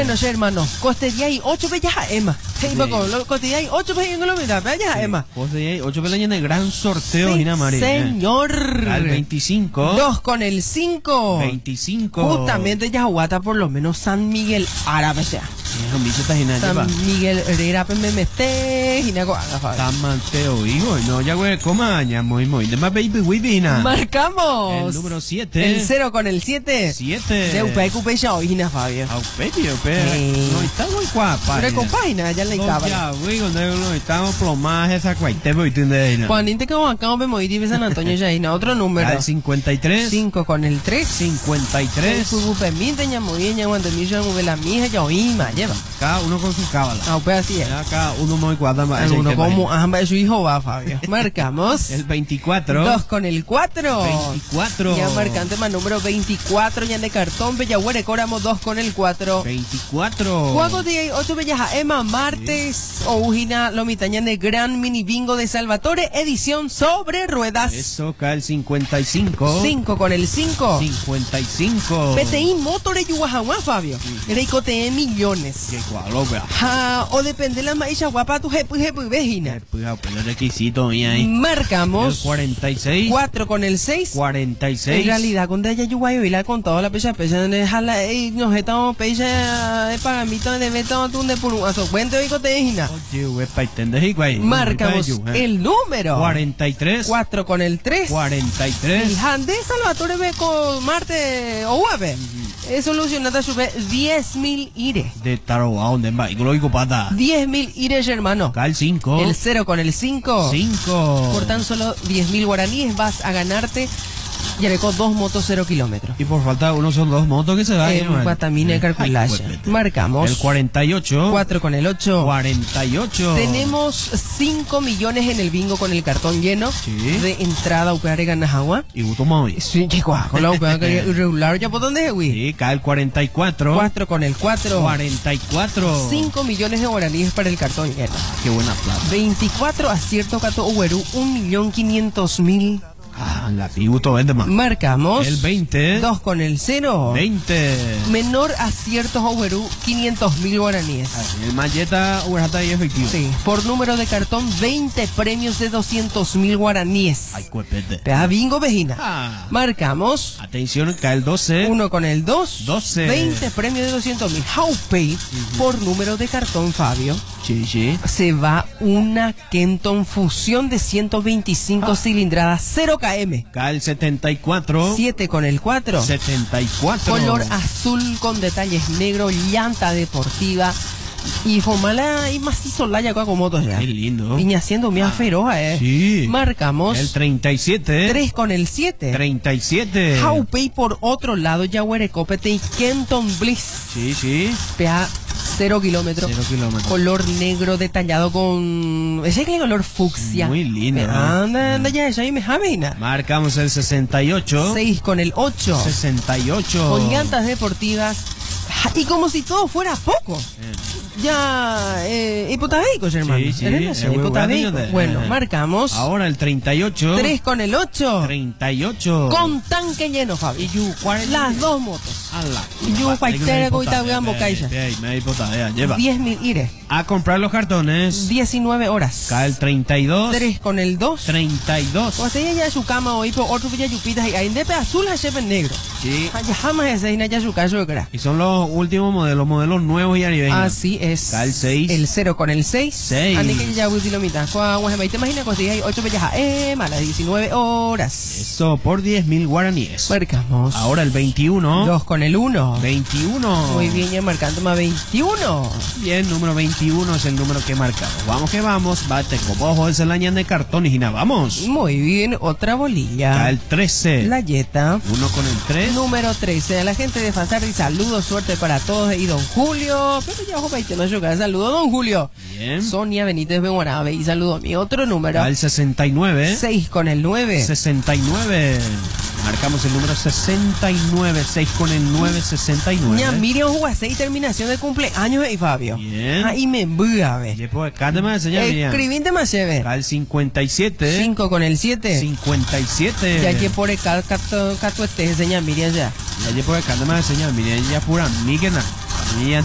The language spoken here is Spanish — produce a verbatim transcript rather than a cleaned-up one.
Bueno, ya hermano, costería y ocho bellas a Emma. Sí, poco, costería y ocho bellas en Colombia, bellas a Emma. Costería y ocho bellas en el gran sorteo, Sí, Gina Mari. señor. Al veinticinco. Dos con el cinco. veinticinco. Justamente Yahuata, por lo menos San Miguel Árabe, sea. San Miguel Herrera, Pememete, Ginaco, San Mateo, hijo. No, ya güey, coma, ya muy, muy. De más baby, wibina. Marcamos. El número siete. El cero con el siete. siete. De Upe, Upe, ya hoy, Gina Fabio. Upe, Upe. No, está muy guapa. Pero con página, ya le estaba. Ya, güey, cuando no estamos plomaje, esa cuaite, voy, tú de Cuando te como acá, me moví de San Antonio, ya, Gina, otro número. Al cincuenta y tres. cinco con el tres. cincuenta y tres. Upe, mi, teña muy bien, ya cuando mi, ya mueve la mija, ya oí, ma, lleva. Cada uno con su cábala. Ah, Upe, así es. Cada uno muy guarda más. Uno como ambas de su hijo va, Fabio. Marcamos. El veinticuatro. Dos con el cuatro. veinticuatro. Ya marcante más número veinticuatro, ya de cartón, Bellahuere, Córamo, dos con el cuatro. veinticuatro. Juego de ocho bellas a Emma, martes, o Ujina, Lomitaña de Gran Mini Bingo de Salvatore, edición sobre ruedas. Eso, cae el cincuenta y cinco. cinco con el cinco. cincuenta y cinco. P T I Motores Yuhuajahuá, Fabio. Reicote millones. Qué cuadro, vea. Ja, o depende de la maíz guapa, tu jepu, jepu, vejina. Pues a los requisitos, mía ahí. Marcamos. El cuarenta y seis. cuatro con el seis. cuarenta y seis. En realidad, cuando ella yuguayo y la con toda la pecha, pecha, dejarla, y nos estamos pecha de pagamento de veto, tú de por un aso, cuento y cotejina. Oye, güey, para entender, igual. Marcamos el número. cuarenta y tres. cuatro con el tres. cuarenta y tres. Y Hande Salvatore Beco Marte o Uave. Es solucionada sube diez mil ire. De Taroa, donde va, y lo digo para. diez mil ire, hermano. Cal cinco. El cero con el cinco. cinco. Por tan solo diez mil guaraníes vas a ganarte. Ya le con dos motos cero kilómetros. Y por falta uno son dos motos que se dan. En Guatamina y Calculacha. Marcamos. El cuarenta y ocho. cuatro con el ocho. cuarenta y ocho. Tenemos cinco millones en el bingo con el cartón lleno. Sí. De entrada Upeare Ganajagua. Y Utomoy. Sí, qué guapo. Con la Upeare irregular. ¿Ya por dónde es, güey? Sí, cae el cuarenta y cuatro. cuatro con el cuatro. cuarenta y cuatro. cinco millones de guaraníes para el cartón lleno. Qué buena plata. veinticuatro acierto Cato Uberú. un millón quinientos mil. Ah, la pibuto vende más. Marcamos. El veinte. dos con el cero. veinte. Menor aciertos Uberú. quinientos mil guaraníes. El malleta Uberata y efectivo. Sí. Por número de cartón, veinte premios de doscientos mil guaraníes. Ay, cuepete. Pea bingo, vejina. Ah. Marcamos. Atención, cae el doce. Uno con el dos. doce. veinte premios de doscientos mil. How paid. Uh-huh. Por número de cartón, Fabio. Sí, sí. Se va una Kenton Fusión de ciento veinticinco ah. cilindradas, cero kilómetros. Cae el setenta y cuatro. siete con el cuatro. setenta y cuatro. Color azul con detalles negro, llanta deportiva. Y formala y macizo la ya con motos ya. Qué lindo. Y haciendo mía ah, feroz, eh. Sí. Marcamos. El treinta y siete. tres con el siete. treinta y siete. How pay por otro lado, Yaguere Copete y Kenton Bliss. Sí, sí. Pea cero kilómetros. Cero kilómetros. Color negro detallado con. Ese que color fucsia. Muy lindo. Anda, anda ya, ya, me jamina. Marcamos el sesenta y ocho. seis con el ocho. sesenta y ocho. Con llantas deportivas. Y como si todo fuera poco. Eh. Ya, eh, hipotabéicos, hermano. Sí, sí. Sí, hipotabéicos. Bueno, marcamos. Ahora el treinta y ocho. tres con el ocho. treinta y ocho. Con tanque lleno, Fabi. Y you, las dos motos. Ala. Y yo, cualquiera que ahorita vean bocailla. diez mil ire. A comprar los cartones. diecinueve horas. Cae el treinta y dos. tres con el dos. treinta y dos. O sea, ya su cama hoy por otro villa yupitas y ahí de azul a chepe negro. Sí. Ya jamás ese ya su caso de Y son los últimos modelos, modelos nuevos y aribeños. Así es. Cae el seis. El cero con el seis. seis. Ani que ya voy a mitad. ¿Te imaginas que hay ocho bellas a E a las diecinueve horas? Eso, por diez mil guaraníes. Marcamos. Ahora el veintiuno. dos con el uno. veintiuno. Muy bien, ya marcando más veintiuno. Bien, número veintiuno es el número que marcamos. Vamos que vamos. Bate como ojo, es el año de cartón y vamos. Muy bien, otra bolilla. Cae el trece. La yeta. Uno con el tres. Número trece. A la gente de Fasardi, saludos, suerte para todos. Y don Julio. Pero ya ojo, para que no chocar. Saludos, don Julio. Bien. Sonia Benítez Beguarabe. Y saludo a mi otro número. Cae el sesenta y nueve. seis con el nueve. sesenta y nueve. Marcamos el número sesenta y nueve, seis con el nueve, sesenta y nueve. Ya, Miriam Juárez y terminación de cumpleaños y Fabio. Bien. Ahí me envía, ve. Escribinte más chévere. Al cincuenta y siete. cinco con el siete. cincuenta y siete. Ya que por el cato este enseña Miriam ya. Ya que por el cato más enseña Miriam ya pura Miguel.